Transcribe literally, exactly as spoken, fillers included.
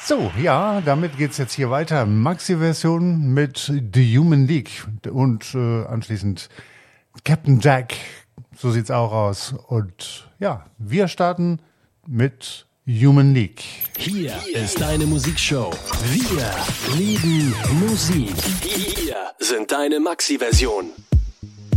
So, ja, damit geht's jetzt hier weiter. Maxi-Version mit The Human League und äh, anschließend Captain Jack. So sieht's auch aus. Und ja, wir starten mit Human League. Hier ist deine Musikshow. Wir lieben Musik. Hier sind deine Maxi-Versionen.